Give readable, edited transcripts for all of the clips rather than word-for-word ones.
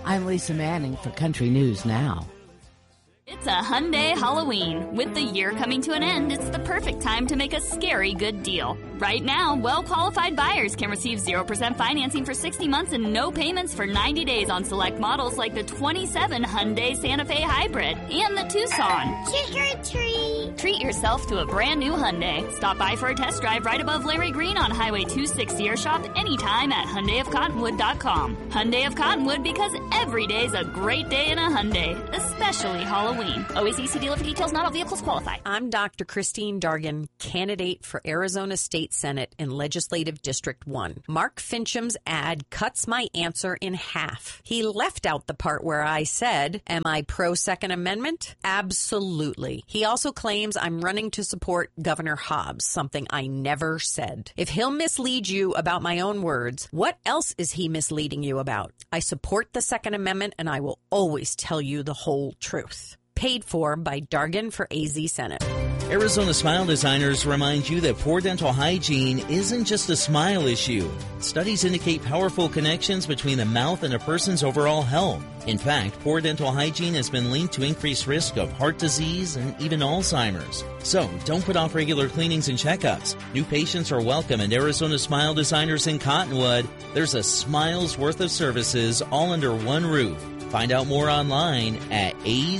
I'm Lisa Manning for Country News Now. It's a Hyundai Halloween. With the year coming to an end, it's the perfect time to make a scary good deal. Right now, well-qualified buyers can receive 0% financing for 60 months and no payments for 90 days on select models like the 27 Hyundai Santa Fe Hybrid and the Tucson. Trick or treat! Treat yourself to a brand new Hyundai. Stop by for a test drive right above Larry Green on Highway 260 or shop anytime at HyundaiofCottonwood.com. Hyundai of Cottonwood, because every day's a great day in a Hyundai, especially Halloween. OACC dealer for details. Not all vehicles qualify. I'm Dr. Christine Dargan, candidate for Arizona State Senate in Legislative District 1. Mark Fincham's ad cuts my answer in half. He left out the part where I said, am I pro-Second Amendment? Absolutely. He also claims I'm running to support Governor Hobbs, something I never said. If he'll mislead you about my own words, what else is he misleading you about? I support the Second Amendment, and I will always tell you the whole truth. Paid for by Dargan for AZ Senate. Arizona Smile Designers remind you that poor dental hygiene isn't just a smile issue. Studies indicate powerful connections between the mouth and a person's overall health. In fact, poor dental hygiene has been linked to increased risk of heart disease and even Alzheimer's. So, don't put off regular cleanings and checkups. New patients are welcome at Arizona Smile Designers in Cottonwood. There's a smile's worth of services all under one roof. Find out more online at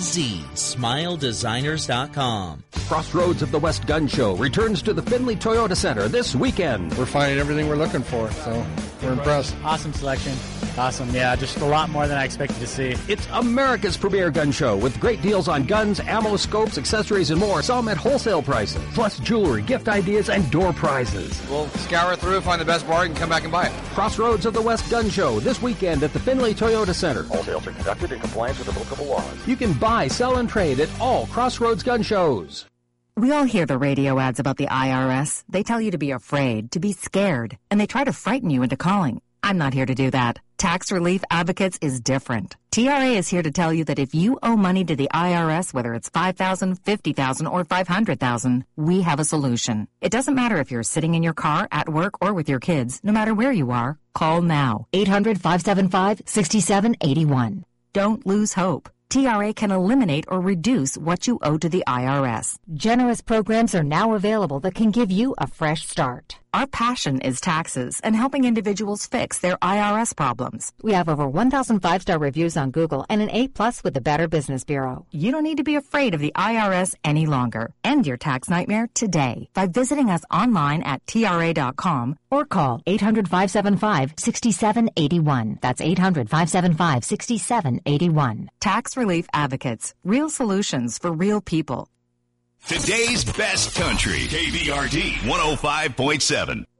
azsmiledesigners.com. Crossroads of the West Gun Show returns to the Findlay Toyota Center this weekend. We're finding everything we're looking for, so we're impressed. Awesome selection. Awesome, yeah, just a lot more than I expected to see. It's America's premier gun show with great deals on guns, ammo, scopes, accessories, and more, some at wholesale prices. Plus jewelry, gift ideas, and door prizes. We'll scour through, find the best bargain, come back and buy it. Crossroads of the West Gun Show this weekend at the Findlay Toyota Center. All sales are conducted in compliance with applicable laws. You can buy, sell, and trade at all Crossroads gun shows. We all hear the radio ads about the IRS. They tell you to be afraid, to be scared, and they try to frighten you into calling. I'm not here to do that. Tax Relief Advocates is different. TRA is here to tell you that if you owe money to the IRS, whether it's $5,000, $50,000, or $500,000, we have a solution. It doesn't matter if you're sitting in your car, at work, or with your kids. No matter where you are, call now. 800-575-6781. Don't lose hope. TRA can eliminate or reduce what you owe to the IRS. Generous programs are now available that can give you a fresh start. Our passion is taxes and helping individuals fix their IRS problems. We have over 1,000 5-star reviews on Google and an A+ with the Better Business Bureau. You don't need to be afraid of the IRS any longer. End your tax nightmare today by visiting us online at TRA.com or call 800-575-6781. That's 800-575-6781. Tax Relief Advocates. Real solutions for real people. Today's best country. KBRD 105.7.